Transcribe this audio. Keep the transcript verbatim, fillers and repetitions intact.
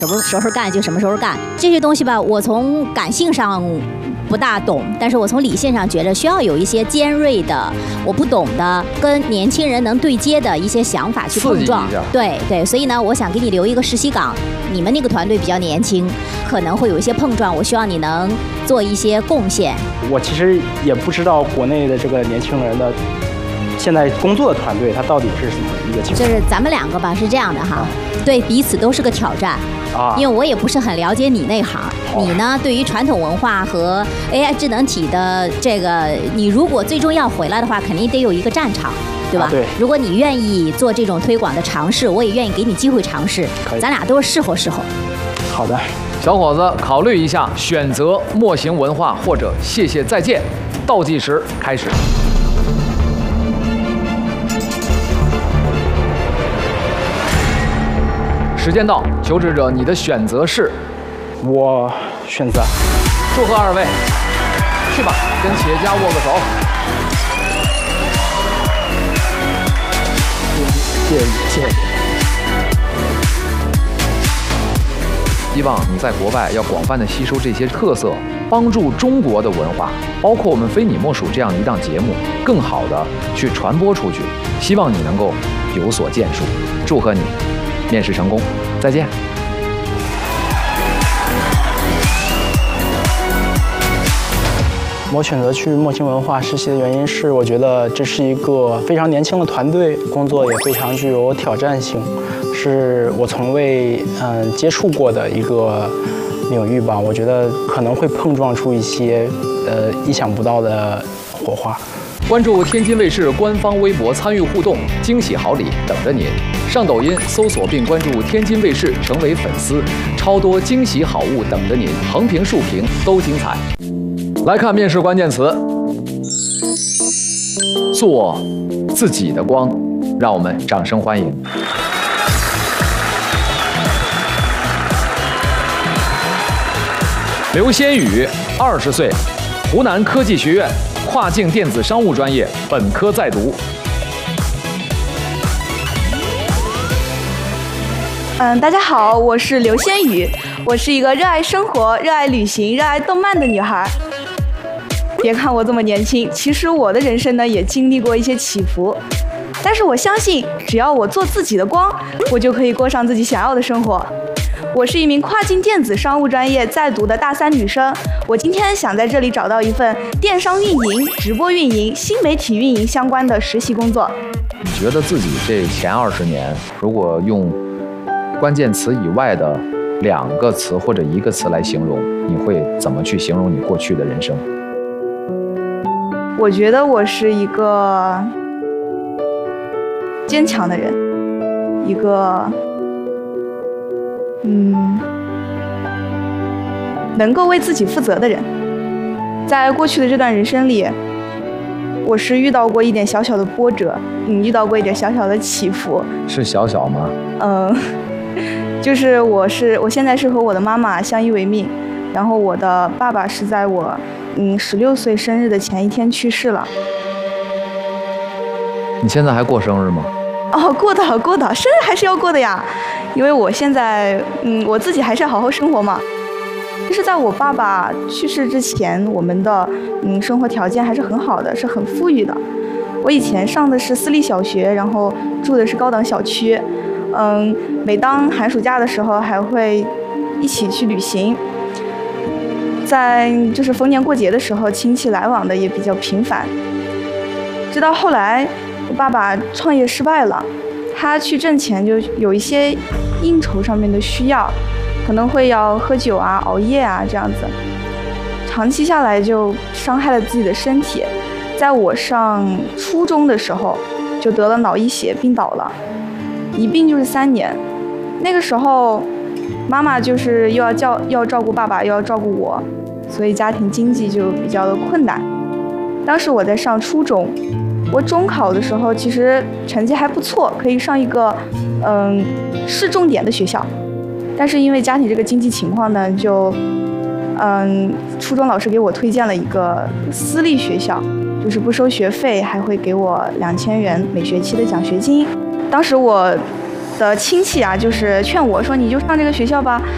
什么时候干就什么时候干，这些东西吧，我从感性上不大懂，但是我从理性上觉得需要有一些尖锐的，我不懂的，跟年轻人能对接的一些想法去碰撞。对对，所以呢，我想给你留一个实习岗，你们那个团队比较年轻，可能会有一些碰撞，我希望你能做一些贡献。 我其实也不知道国内的这个年轻人的现在工作的团队，它到底是什么一个情况？ 就是咱们两个吧，是这样的哈，对彼此都是个挑战。啊，因为我也不是很了解你那行，你呢对于传统文化和 A I 智能体的这个，你如果最终要回来的话，肯定得有一个战场，对吧？啊、对。如果你愿意做这种推广的尝试，我也愿意给你机会尝试，咱俩都是适合适合。 好的， 小伙子，考虑一下，选择墨形文化或者谢谢再见。倒计时开始。时间到，求职者，你的选择是？ 我选择。 祝贺二位，去吧，跟企业家握个手。 谢谢谢谢。 希望你在国外要广泛的吸收这些特色，帮助中国的文化，包括我们非你莫属这样一档节目，更好的去传播出去。希望你能够有所建树，祝贺你。面试成功，再见。 我选择去墨形文化实习的原因是，我觉得这是一个非常年轻的团队，工作也非常具有挑战性，是我从未嗯接触过的一个领域吧。我觉得可能会碰撞出一些呃意想不到的火花。 关注天津卫视官方微博，参与互动，惊喜好礼等着您。上抖音搜索并关注天津卫视，成为粉丝，超多惊喜好物等着您，横评竖评都精彩。来看面试关键词：做自己的光，让我们掌声欢迎。刘先宇，二十岁，湖南科技学院跨境电子商务专业本科在读。 嗯，大家好，我是刘先宇，我是一个热爱生活、热爱旅行、热爱动漫的女孩。别看我这么年轻，其实我的人生呢也经历过一些起伏，但是我相信，只要我做自己的光，我就可以过上自己想要的生活。我是一名跨境电子商务专业在读的大三女生，我今天想在这里找到一份电商运营、直播运营、新媒体运营相关的实习工作。 你觉得自己这前二十年，如果用关键词以外的两个词或者一个词来形容，你会怎么去形容你过去的人生？ 我觉得我是一个坚强的人，一个嗯能够为自己负责的人。在过去的这段人生里，我是遇到过一点小小的波折，嗯，遇到过一点小小的起伏。 是小小吗？ 嗯，就是我是我现在是和我的妈妈相依为命，然后我的爸爸是在我嗯十六岁生日的前一天去世了。 你现在还过生日吗？ 哦，过的过的，生日还是要过的呀，因为我现在嗯我自己还是要好好生活嘛。就是在我爸爸去世之前，我们的嗯生活条件还是很好的，是很富裕的。我以前上的是私立小学，然后住的是高档小区，嗯，每当寒暑假的时候还会一起去旅行。在就是逢年过节的时候，亲戚来往的也比较频繁。直到后来，我爸爸创业失败了，他去挣钱就有一些应酬上面的需要，可能会要喝酒啊、熬夜啊这样子，长期下来就伤害了自己的身体。在我上初中的时候，就得了脑溢血，病倒了，一病就是三年。那个时候，妈妈就是又要照要照顾爸爸，又要照顾我，所以家庭经济就比较的困难。当时我在上初中，我中考的时候其实成绩还不错，可以上一个嗯市重点的学校，但是因为家庭这个经济情况呢，就嗯初中老师给我推荐了一个私立学校，就是不收学费，还会给我两千元每学期的奖学金。当时我的亲戚啊，就是劝我说，你就上这个学校吧，